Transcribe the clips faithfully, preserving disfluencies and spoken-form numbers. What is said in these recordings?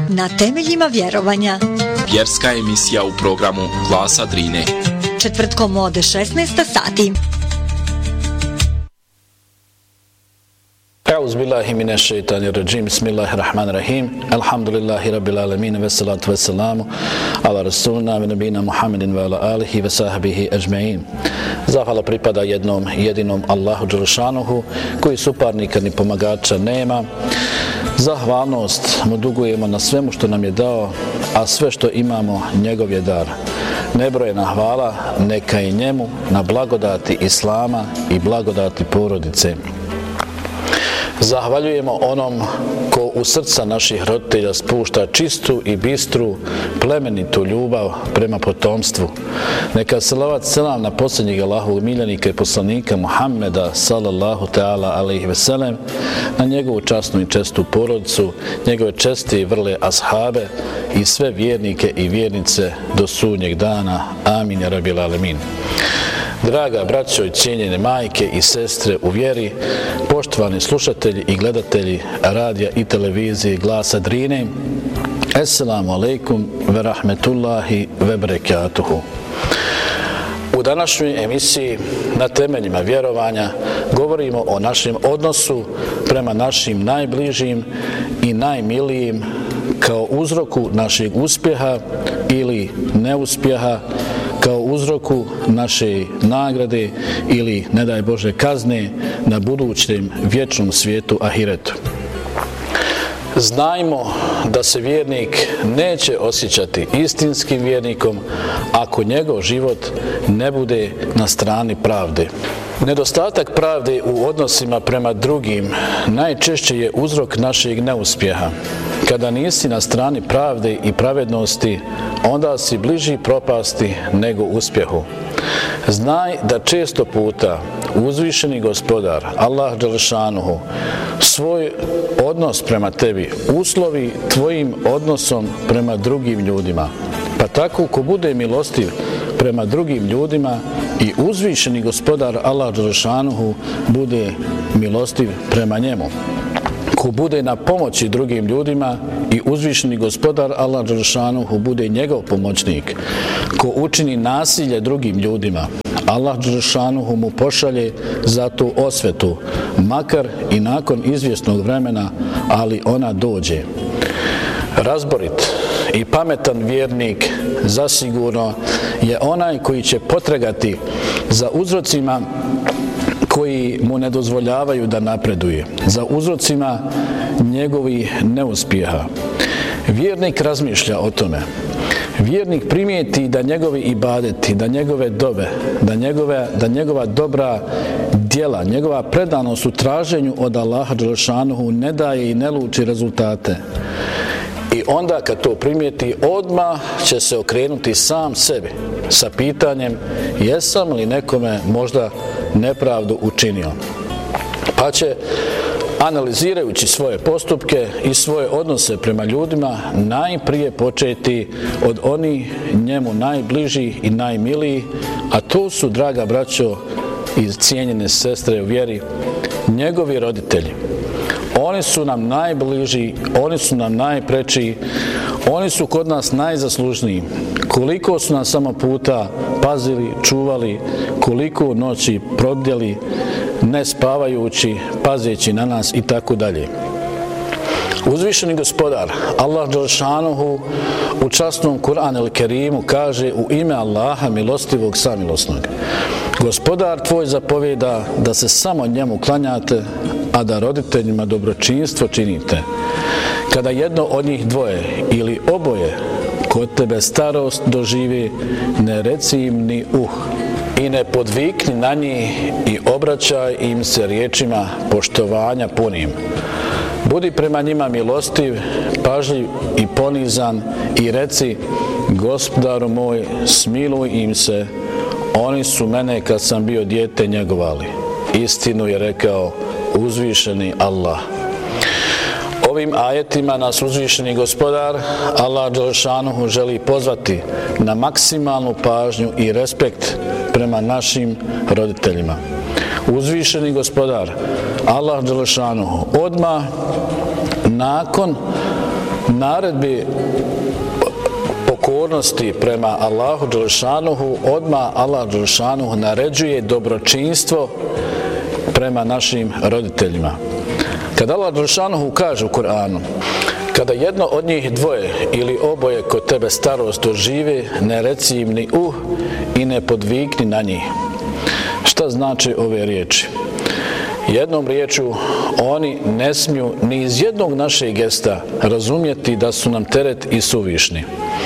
Na temeljima vjerovanja. Vjerska emisija u programu Glasa Drine. Četvrtkom od šesnaest sati. A'udhu billahi minash shaitanir rajim. Bismillahirrahmanirrahim. Alhamdulillahi rabbil alamin wassalatu wassalamu ala rasulina wa nabina Muhammedin wa ala alihi wa sahbihi ajma'in. Zahvala pripada jednom jedinom Allahu dželešanuhu koji suparnika ni pomagača nema. Zahvalnost mu dugujemo na svemu što nam je dao, a sve što imamo njegov je dar. Nebrojena hvala neka i njemu na blagodati Islama i blagodati porodice. Zahvaljujemo onom ko u srca naših roditelja spušta čistu i bistru, plemenitu ljubav prema potomstvu. Neka salavat selam na posljednjeg Allahovog miljenika i poslanika Muhammeda sallallahu ta'ala alaihi veselem, na njegovu časnu i čestu porodicu, njegove česte i vrle ashabe i sve vjernike i vjernice do sudnjeg dana. Amin ja rabbil alemin. Draga braćo i cijenjene majke i sestre u vjeri, poštovani slušatelji i gledatelji radija i televizije Glasa Drine, Esselamu alaikum ve rahmetullahi ve berekatuhu. U današnjoj emisiji na temeljima vjerovanja govorimo o našem odnosu prema našim najbližim i najmilijim kao uzroku našeg uspjeha ili neuspjeha, kao uzroku naše nagrade ili, ne daj Bože, kazne na budućem vječnom svijetu ahiretu. Znajmo da se vjernik neće osjećati istinskim vjernikom ako njegov život ne bude na strani pravde. Nedostatak pravde u odnosima prema drugim najčešće je uzrok našeg neuspjeha. Kada nisi na strani pravde i pravednosti, onda si bliži propasti nego uspjehu. Znaj da često puta uzvišeni gospodar, Allah dželešanuhu, svoj odnos prema tebi uslovi tvojim odnosom prema drugim ljudima. Pa tako ko bude milostiv prema drugim ljudima i uzvišeni gospodar Allah dželešanuhu bude milostiv prema njemu. Ko bude na pomoći drugim ljudima i uzvišeni gospodar Allah dželešanuhu bude njegov pomoćnik. Ko učini nasilje drugim ljudima, Allah dželešanuhu mu pošalje za tu osvetu, makar i nakon izvjesnog vremena, ali ona dođe. Razborit i pametan vjernik zasigurno je onaj koji će potragati za uzrocima koji mu ne dozvoljavaju da napreduje, za uzrocima njegovih neuspjeha. Vjernik razmišlja o tome. Vjernik primijeti da njegovi ibadeti, da njegove dobe, da, njegove, da njegova dobra djela, njegova predanost u traženju od Allaha dželešanuhu ne daje i ne luči rezultate. I onda kad to primijeti, odmah će se okrenuti sam sebi sa pitanjem jesam li nekome možda nepravdu učinio. Pa će, analizirajući svoje postupke i svoje odnose prema ljudima, najprije početi od onih njemu najbliži i najmiliji, a to su, draga braćo i cijenjene sestre u vjeri, njegovi roditelji. Oni su nam najbliži, oni su nam najpreči, oni su kod nas najzaslužniji. Koliko su nas samo puta pazili, čuvali, koliko noći probdjeli, ne spavajući, pazeći na nas i tako dalje. Uzvišeni gospodar, Allah dželešanuhu, u časnom Kur'an el Kerimu kaže u ime Allaha milostivog samilosnog. Gospodar tvoj zapovjeda da se samo njemu klanjate, a da roditeljima dobročinstvo činite. Kada jedno od njih dvoje ili oboje kod tebe starost doživi, ne reci im ni uh i ne podvikni na njih i obraćaj im se riječima poštovanja punim. Budi prema njima milostiv, pažljiv i ponizan i reci, gospodaru moj, smiluj im se, oni su mene kad sam bio dijete njegovali. Istinu je rekao uzvišeni Allah. Ovim ajetima nas uzvišeni gospodar Allah dželešanuhu želi pozvati na maksimalnu pažnju i respekt prema našim roditeljima. Uzvišeni gospodar Allah dželešanuhu odmah nakon naredbi pokornosti prema Allahu dželešanuhu, odmah Allah dželešanuhu naređuje dobročinstvo prema našim roditeljima. Kada Allah dželešanuhu kaže u Kur'anu: kada jedno od njih dvoje ili oboje kod tebe starost dožive, ne reci im ni uh i ne podvikni na njih. Šta znači ove riječi? Jednom riječu, oni ne smiju ni iz jednog našeg gesta razumjeti da su nam teret i suvišni.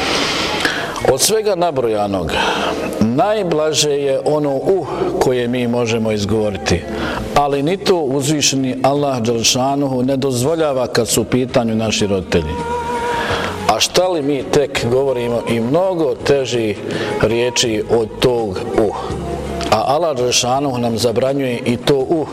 Od svega nabrojanog, najblaže je ono uh koje mi možemo izgovoriti, ali ni to uzvišeni Allah dželešanuhu ne dozvoljava kad su u pitanju naši roditelji. A šta li mi tek govorimo i mnogo teži riječi od tog uh. A Allah dželešanuhu nam zabranjuje i to uh.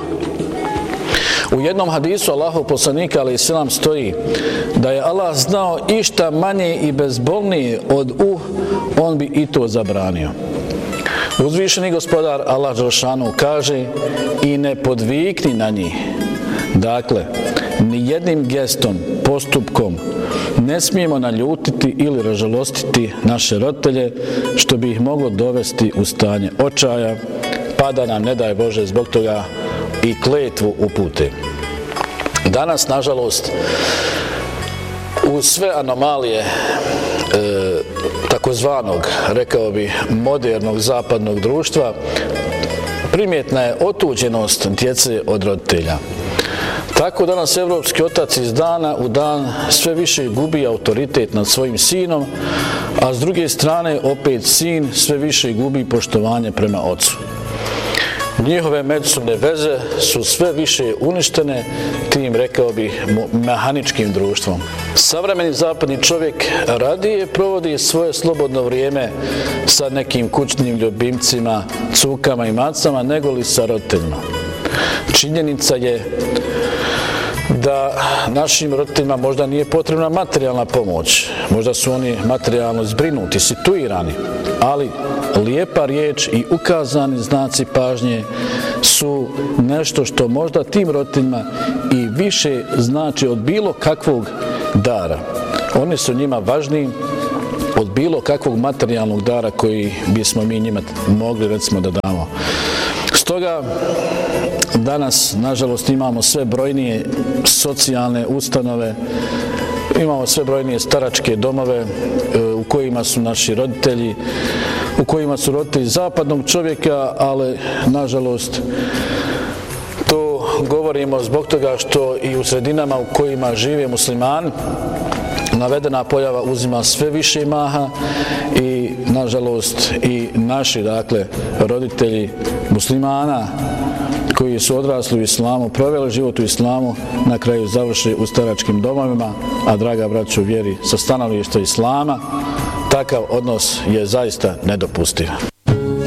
U jednom hadisu Allahov poslanika alejhi selam stoji da je Allah znao išta manje i bezbolnije od uh, on bi i to zabranio. Uzvišeni gospodar Allah dželešanuhu kaže: i ne podvikni na njih. Dakle, ni jednim gestom, postupkom ne smijemo naljutiti ili ražalostiti naše roditelje, što bi ih moglo dovesti u stanje očaja, pa da nam, ne daj Bože, zbog toga i kletvu upute. Danas, nažalost, uz sve anomalije e, takozvanog, rekao bi, modernog zapadnog društva, primjetna je otuđenost djece od roditelja. Tako danas evropski otac iz dana u dan sve više gubi autoritet nad svojim sinom, a s druge strane opet sin sve više gubi poštovanje prema ocu. Njihove međusobne veze su sve više uništene tim, rekao bih, mehaničkim društvom. Savremeni zapadni čovjek radije provodi svoje slobodno vrijeme sa nekim kućnim ljubimcima, cukama i macama, nego li sa roditeljima. Činjenica je da našim roditeljima možda nije potrebna materijalna pomoć, možda su oni materijalno zbrinuti, situirani, ali lijepa riječ i ukazani znaci pažnje su nešto što možda tim roditeljima i više znači od bilo kakvog dara. Oni su njima važniji od bilo kakvog materijalnog dara koji bismo mi njima mogli, recimo, da damo. Stoga danas, nažalost, imamo sve brojnije socijalne ustanove, imamo sve brojnije staračke domove u kojima su naši roditelji, u kojima su roditelji zapadnog čovjeka, ali, nažalost, to govorimo zbog toga što i u sredinama u kojima žive muslimani navedena pojava uzima sve više maha i, nažalost, i naši, dakle, roditelji muslimana koji su odrasli u islamu, proveli život u islamu, na kraju završi u staračkim domovima, a, draga braćo u vjeri, sa stanovišta islama, takav odnos je zaista nedopustiv.